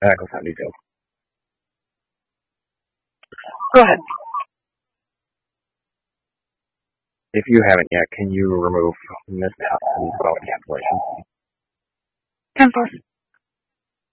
Go some details. Go ahead. If you haven't yet, can you remove Miss Helen about cancellation? 10-4.